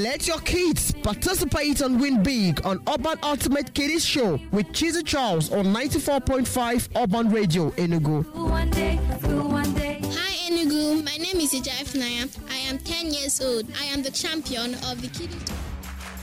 Let your kids participate and win big on Urban Ultimate Kiddies Show with Chizzy Charles on 94.5 Urban Radio, Enugu. Hi Enugu, my name is Ijai Funaya. I am 10 years old. I am the champion of the Kiddies.